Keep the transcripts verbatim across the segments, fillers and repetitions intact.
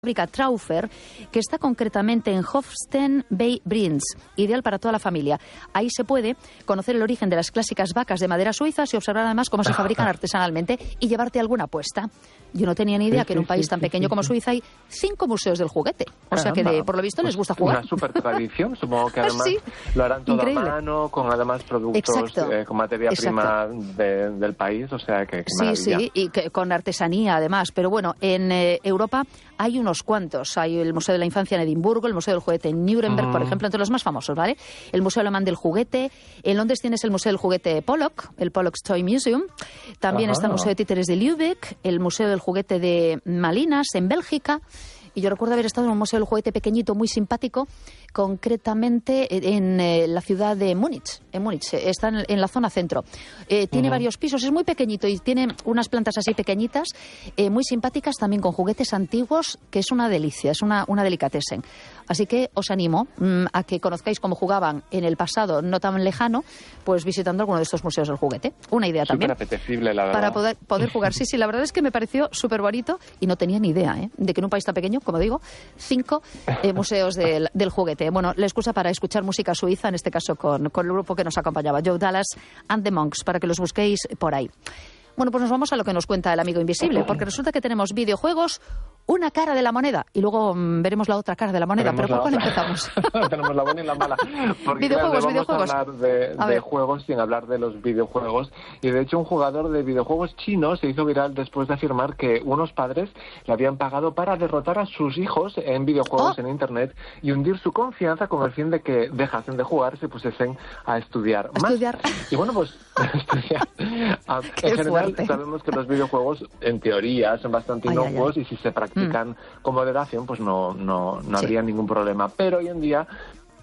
fábrica Traufer, que está concretamente en Hofsten bei Brienz, ideal para toda la familia. Ahí se puede conocer el origen de las clásicas vacas de madera suizas y observar además cómo se fabrican artesanalmente y llevarte alguna apuesta. Yo no tenía ni idea sí, que en un sí, país sí, tan sí, pequeño sí, como sí. Suiza hay cinco museos del juguete. O sea que, de, por lo visto, pues les gusta jugar. Una super tradición. Supongo que además Sí, lo harán todo increíble. a mano, con además productos eh, con materia Exacto. prima de, del país. O sea que, que Sí, maravilla. sí, y que, con artesanía además. Pero bueno, en eh, Europa hay unos cuantos. Hay el Museo de la Infancia en Edimburgo, el Museo del Juguete en Nuremberg, Mm. por ejemplo, entre los más famosos, ¿vale? El Museo Alemán del Juguete. En Londres tienes el Museo del Juguete Pollock, el Pollock's Toy Museum. También Ajá. está el Museo de Títeres de Lübeck, el Museo del Juguete de Malinas, en Bélgica. Y yo recuerdo haber estado en un museo del juguete pequeñito, muy simpático, concretamente en eh, la ciudad de Múnich. En Múnich, eh, está en, en la zona centro. Eh, tiene Ujú. varios pisos, es muy pequeñito y tiene unas plantas así pequeñitas, eh, muy simpáticas, también con juguetes antiguos, que es una delicia, es una, una delicatessen. Así que os animo mm, a que conozcáis cómo jugaban en el pasado no tan lejano, pues visitando alguno de estos museos del juguete. Una idea Súper también. apetecible, la verdad. Para poder, poder jugar. Sí, sí, la verdad es que me pareció súper bonito y no tenía ni idea ¿eh? de que en un país tan pequeño, como digo, cinco eh, museos del, del juguete. Bueno, la excusa para escuchar música suiza, en este caso con, con el grupo que nos acompañaba, Joe Dallas and the Monks, para que los busquéis por ahí. Bueno, pues nos vamos a lo que nos cuenta el amigo invisible, porque resulta que tenemos videojuegos, una cara de la moneda, y luego mmm, veremos la otra cara de la moneda. Tenemos ¿Pero por la cuál otra. empezamos? Tenemos la buena y la mala. Porque Videojuegos, claro, videojuegos. vamos a hablar de, A de ver. juegos sin hablar de los videojuegos. Y de hecho un jugador de videojuegos chino se hizo viral después de afirmar que unos padres le habían pagado para derrotar a sus hijos en videojuegos Oh. en Internet y hundir su confianza con el fin de que dejasen de jugar y se pusiesen a estudiar A más. estudiar. Y bueno, pues estudiar. Ah, Qué en general fuerte. sabemos que los videojuegos en teoría son bastante Ay, ay, ay. inocuos y si se practican con moderación pues no, no, no Sí. habría ningún problema. Pero hoy en día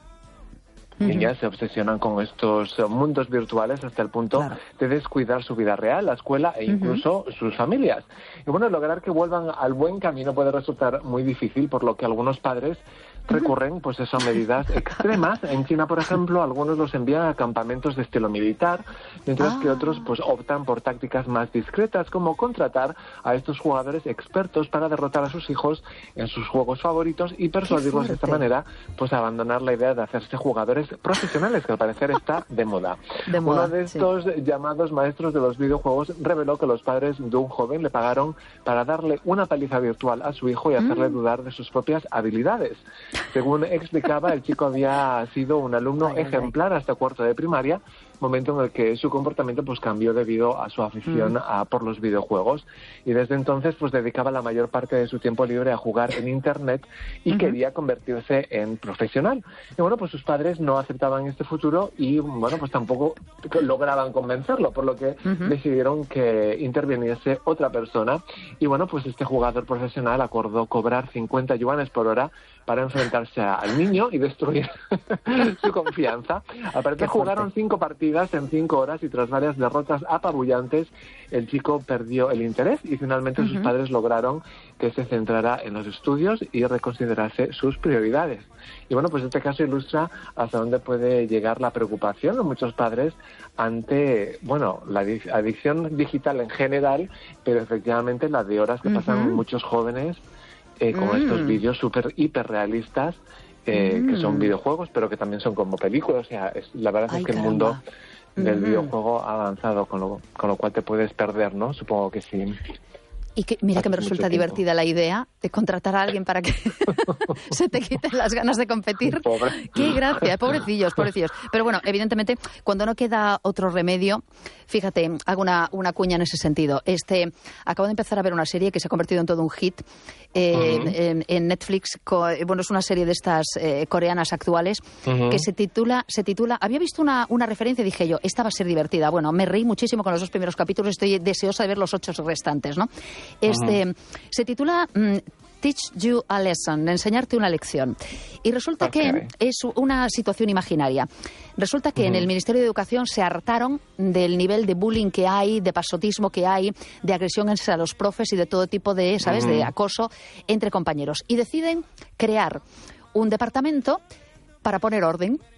niñas se obsesionan con estos eh, mundos virtuales hasta el punto Claro. de descuidar su vida real, la escuela e incluso sus familias. Y bueno, lograr que vuelvan al buen camino puede resultar muy difícil, por lo que algunos padres recurren pues eso, a medidas extremas. En China, por ejemplo, algunos los envían a campamentos de estilo militar, mientras Ah. que otros pues optan por tácticas más discretas, como contratar a estos jugadores expertos para derrotar a sus hijos en sus juegos favoritos y persuadirlos de esta fuerte. manera pues a abandonar la idea de hacerse jugadores profesionales, que al parecer está de moda. De moda, Uno de sí. estos llamados maestros de los videojuegos reveló que los padres de un joven le pagaron para darle una paliza virtual a su hijo y hacerle Mm. dudar de sus propias habilidades. Según explicaba, el chico había sido un alumno Ay, ay, ay. ejemplar hasta cuarto de primaria, momento en el que su comportamiento pues cambió debido a su afición Mm. a, por los videojuegos, y desde entonces pues dedicaba la mayor parte de su tiempo libre a jugar en internet y Ujú. quería convertirse en profesional. Y bueno, pues sus padres no aceptaban este futuro y bueno, pues tampoco lograban convencerlo, por lo que Ujú. decidieron que interviniese otra persona. Y bueno, pues este jugador profesional acordó cobrar cincuenta yuanes por hora para enfrentarse a- al niño y destruir su confianza. Al parecer Qué fuerte. jugaron cinco partidas en cinco horas y tras varias derrotas apabullantes, el chico perdió el interés y finalmente sus Ujú. padres lograron que se centrara en los estudios y reconsiderase sus prioridades. Y bueno, pues este caso ilustra hasta dónde puede llegar la preocupación de muchos padres ante, bueno, la adic- adicción digital en general, pero efectivamente la de horas que pasan Ujú. muchos jóvenes eh, con Mm. estos vídeos súper hiperrealistas, eh, que son Mm. videojuegos, pero que también son como películas. O sea, es, la verdad Ay, es que caramba. el mundo del Ujú. videojuego ha avanzado, con lo, con lo cual te puedes perder, ¿no? Supongo que sí. Y que, mira que me Hace mucho resulta tiempo. divertida la idea de contratar a alguien para que se te quiten las ganas de competir. Pobre. Qué gracia, pobrecillos, pobrecillos. Pero bueno, evidentemente, cuando no queda otro remedio, fíjate, hago una, una cuña en ese sentido. Este, acabo de empezar a ver una serie que se ha convertido en todo un hit eh, Ujú. en, en Netflix. Co- bueno, es una serie de estas eh, coreanas actuales Ujú. que se titula, se titula. Había visto una, una referencia y dije yo, esta va a ser divertida. Bueno, me reí muchísimo con los dos primeros capítulos, estoy deseosa de ver los ocho restantes, ¿no? Este, se titula mm, Teach You a Lesson, enseñarte una lección. Y resulta Ok. que es una situación imaginaria. Resulta que en Ujú. el Ministerio de Educación se hartaron del nivel de bullying que hay, de pasotismo que hay, de agresión a los profes y de todo tipo de, ¿sabes?, Ujú. de acoso entre compañeros. Y deciden crear un departamento para poner orden.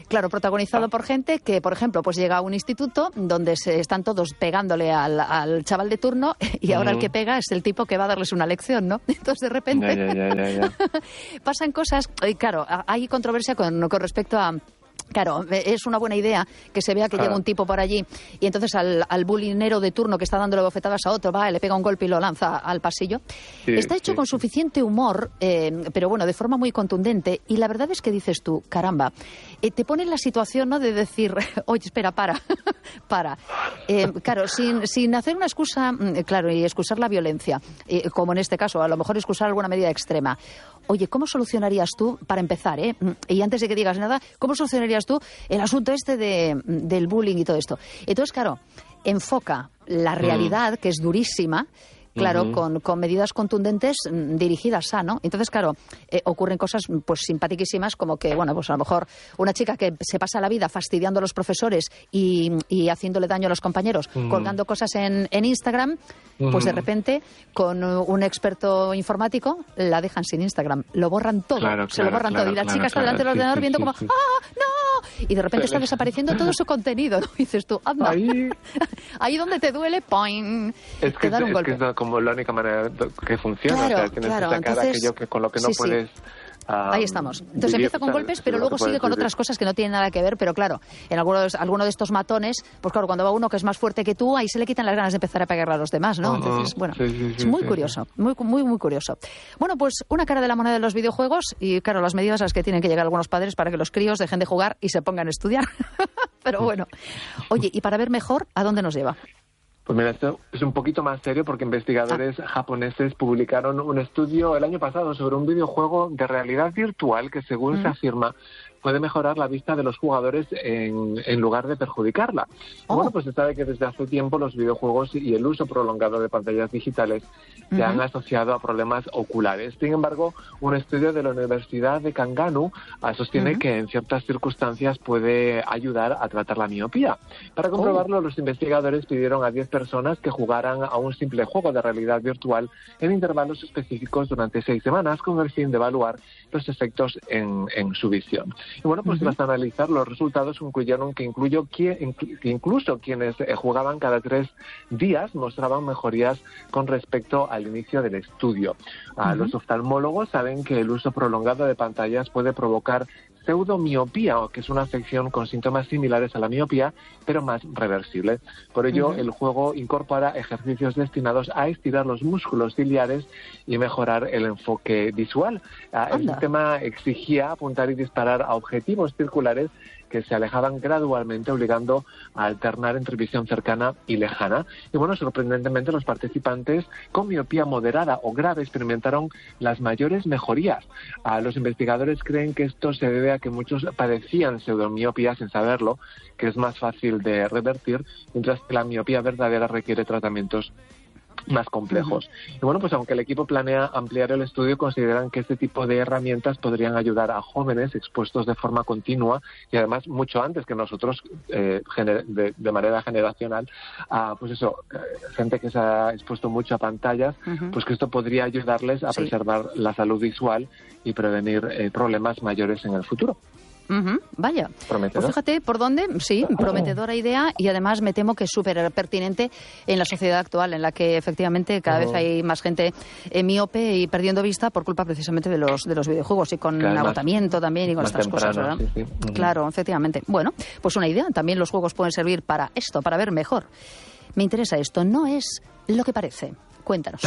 Claro, protagonizado por gente que, por ejemplo, pues llega a un instituto donde se están todos pegándole al, al chaval de turno y ahora uh-huh. el que pega es el tipo que va a darles una lección, ¿no? Entonces, de repente, ya, ya, ya, ya, ya. pasan cosas, y claro, hay controversia con, con respecto a... Claro, es una buena idea que se vea que claro. llega un tipo por allí y entonces al, al bulinero de turno que está dándole bofetadas a otro, va, le pega un golpe y lo lanza al pasillo. Sí, está hecho sí, con sí. suficiente humor, eh, pero bueno, de forma muy contundente. Y la verdad es que dices tú, caramba, eh, te pone en la situación, ¿no?, de decir, oye, espera, para, para. Eh, claro, sin, sin hacer una excusa, claro, y excusar la violencia, eh, como en este caso, a lo mejor excusar alguna medida extrema. Oye, ¿cómo solucionarías tú, para empezar, eh? Y antes de que digas nada, ¿cómo solucionarías tú el asunto este de, del bullying y todo esto? Entonces, claro, enfoca la realidad, mm. que es durísima, claro, uh-huh. con, con medidas contundentes mm, dirigidas a, ¿no? Entonces, claro, eh, ocurren cosas pues simpaticísimas como que, bueno, pues a lo mejor una chica que se pasa la vida fastidiando a los profesores y, y haciéndole daño a los compañeros, uh-huh. colgando cosas en, en Instagram, uh-huh. pues de repente, con un experto informático, la dejan sin Instagram. Lo borran todo, claro, se claro, lo borran claro, todo. Y la claro, chica está claro, delante del sí, ordenador sí, viendo sí, como, sí. ¡ah, no! Y de repente está desapareciendo todo su contenido, ¿no? Y dices tú, anda, ahí, ahí donde te duele, ¡poing! Es que, te dan un es, golpe. que es como la única manera que funciona, claro, o sea, tienes claro. que sacar Entonces, aquello que con lo que no sí, puedes... Sí. Um, Ahí estamos. Entonces vivir, empieza con ¿sabes? golpes, pero Sí, luego sigue con vivir. otras cosas que no tienen nada que ver, pero claro, en algunos, alguno de estos matones, pues claro, cuando va uno que es más fuerte que tú, ahí se le quitan las ganas de empezar a pegarle a los demás, ¿no? Entonces, bueno, sí, sí, sí, es muy sí, curioso, sí. muy, muy, muy curioso. Bueno, pues una cara de la moneda de los videojuegos y, claro, las medidas a las que tienen que llegar algunos padres para que los críos dejen de jugar y se pongan a estudiar. Pero bueno. Oye, y para ver mejor, ¿a dónde nos lleva? Pues mira, esto es un poquito más serio porque investigadores ah. japoneses publicaron un estudio el año pasado sobre un videojuego de realidad virtual que, según mm. se afirma, puede mejorar la vista de los jugadores en, en lugar de perjudicarla. Oh. Bueno, pues se sabe que desde hace tiempo los videojuegos y el uso prolongado de pantallas digitales se uh-huh. han asociado a problemas oculares. Sin embargo, un estudio de la Universidad de Kanganu uh, sostiene uh-huh. que en ciertas circunstancias puede ayudar a tratar la miopía. Para comprobarlo, oh. los investigadores pidieron a diez personas que jugaran a un simple juego de realidad virtual en intervalos específicos durante seis semanas con el fin de evaluar los efectos en, en su visión. Y bueno, pues uh-huh. tras analizar los resultados concluyeron que, incluyo, que incluso quienes eh, jugaban cada tres días mostraban mejorías con respecto al inicio del estudio. Uh, uh-huh. Los oftalmólogos saben que el uso prolongado de pantallas puede provocar pseudomiopía, que es una afección con síntomas similares a la miopía, pero más reversible. Por ello, uh-huh. el juego incorpora ejercicios destinados a estirar los músculos ciliares y mejorar el enfoque visual. Uh, el sistema exigía apuntar y disparar a objetivos circulares que se alejaban gradualmente, obligando a alternar entre visión cercana y lejana. Y bueno, sorprendentemente, los participantes con miopía moderada o grave experimentaron las mayores mejorías. Uh, los investigadores creen que esto se debe a que muchos padecían pseudomiopía sin saberlo, que es más fácil de revertir, mientras que la miopía verdadera requiere tratamientos más complejos. Uh-huh. Y bueno, pues aunque el equipo planea ampliar el estudio, consideran que este tipo de herramientas podrían ayudar a jóvenes expuestos de forma continua y además mucho antes que nosotros, eh, gener- de, de manera generacional, a pues eso, eh, gente que se ha expuesto mucho a pantallas, uh-huh. pues que esto podría ayudarles a sí. preservar la salud visual y prevenir eh, problemas mayores en el futuro. Uh-huh, vaya, ¿Prometedor? Pues fíjate por dónde, sí, prometedora idea y además me temo que es súper pertinente en la sociedad actual en la que efectivamente cada uh-huh. vez hay más gente eh, miope y perdiendo vista por culpa precisamente de los de los videojuegos y con claro, agotamiento más, también y con estas cosas, ¿verdad? Sí, sí. Uh-huh. Claro, efectivamente. Bueno, pues una idea, también los juegos pueden servir para esto, para ver mejor. Me interesa esto, no es lo que parece. Cuéntanos.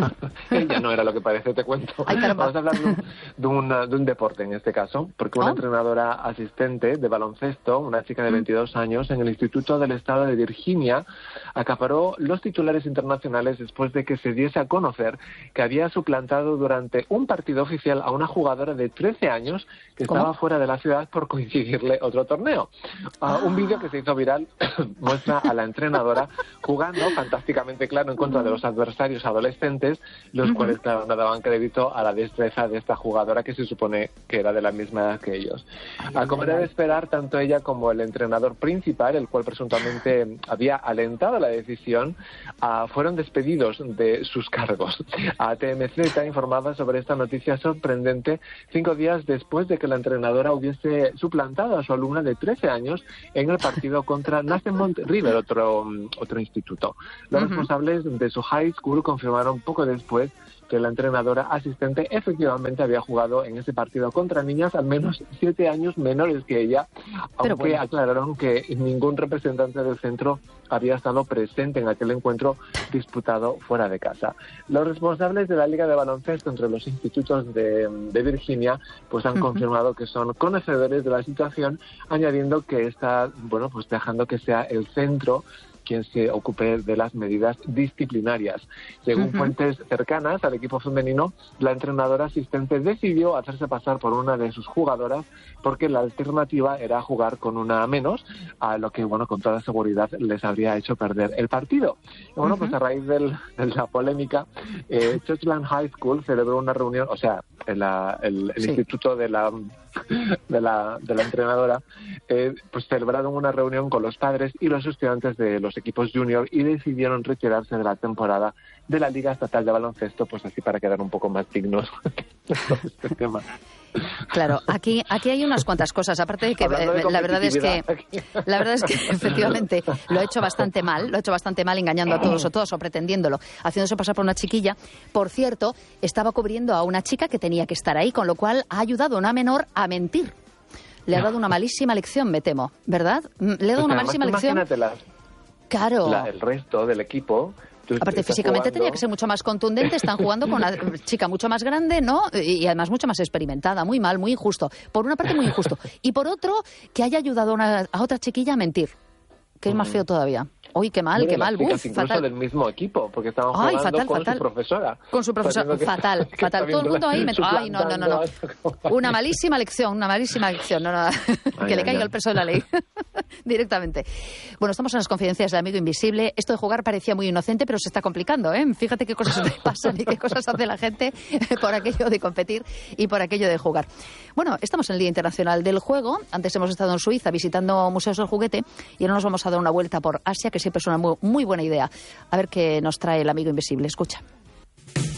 Ya no era lo que parece, te cuento. Ay, Vamos a hablar de un, de, una, de un deporte en este caso, porque una oh. entrenadora asistente de baloncesto, una chica de veintidós años, en el Instituto del Estado de Virginia, acaparó los titulares internacionales después de que se diese a conocer que había suplantado durante un partido oficial a una jugadora de trece años que ¿Cómo? estaba fuera de la ciudad por coincidirle otro torneo. Uh, un vídeo que se hizo viral muestra a la entrenadora jugando fantásticamente claro en contra de los adversarios varios adolescentes, los uh-huh. cuales, claro, no daban crédito a la destreza de esta jugadora que se supone que era de la misma edad que ellos. Ah, como era de esperar, tanto ella como el entrenador principal, el cual presuntamente había alentado la decisión, uh, fueron despedidos de sus cargos. A T M Z está informada sobre esta noticia sorprendente cinco días después de que la entrenadora hubiese suplantado a su alumna de trece años en el partido contra Nassemont River, otro, otro instituto. Los uh-huh. responsables de su high school confirmaron poco después que la entrenadora asistente efectivamente había jugado en ese partido contra niñas al menos siete años menores que ella, aunque bueno. aclararon que ningún representante del centro había estado presente en aquel encuentro disputado fuera de casa. Los responsables de la Liga de Baloncesto entre los institutos de, de Virginia pues han uh-huh. confirmado que son conocedores de la situación, añadiendo que está, bueno, pues dejando que sea el centro quien se ocupe de las medidas disciplinarias. Según uh-huh. fuentes cercanas al equipo femenino, la entrenadora asistente decidió hacerse pasar por una de sus jugadoras porque la alternativa era jugar con una menos, a lo que, bueno, con toda seguridad les habría hecho perder el partido. Y bueno, uh-huh. pues a raíz del, de la polémica, eh, Churchland High School celebró una reunión, o sea, el, el, el sí. instituto de la de la, de la entrenadora, eh, pues celebraron una reunión con los padres y los estudiantes de los equipos junior y decidieron retirarse de la temporada de la Liga Estatal de Baloncesto, pues así para quedar un poco más dignos con este tema. Claro, aquí aquí hay unas cuantas cosas, aparte de que eh, la verdad es que la verdad es que efectivamente lo ha hecho bastante mal, lo ha hecho bastante mal engañando a todos o todos o pretendiéndolo, haciéndose pasar por una chiquilla. Por cierto, estaba cubriendo a una chica que tenía que estar ahí, con lo cual ha ayudado a una menor a mentir. Le ha dado una malísima lección, me temo, ¿verdad? Le ha dado una malísima lección. Claro. La, el resto del equipo. Aparte, físicamente jugando... tenía que ser mucho más contundente. Están jugando con una chica mucho más grande, ¿no? Y, y además mucho más experimentada. Muy mal, muy injusto. Por una parte, muy injusto. Y por otro, que haya ayudado a, una, a otra chiquilla a mentir. Que es más feo todavía. Uy, qué mal, qué mal. Uf, incluso fatal. Del mismo equipo, porque estaban jugando Ay, fatal, con fatal. su profesora. Con su profesora, que, fatal, que fatal. Todo el mundo ahí me... Ay, no, no, no, no. Una malísima lección, una malísima lección. No, no. Ay, que ay, le caiga ay. el peso de la ley. Directamente. Bueno, estamos en las confidencias del amigo invisible. Esto de jugar parecía muy inocente, pero se está complicando, ¿eh? Fíjate qué cosas te pasan y qué cosas hace la gente por aquello de competir y por aquello de jugar. Bueno, estamos en el Día Internacional del Juego. Antes hemos estado en Suiza visitando museos del juguete y ahora nos vamos a dar una vuelta por Asia, que siempre es una muy, muy buena idea. A ver qué nos trae el amigo invisible. Escucha.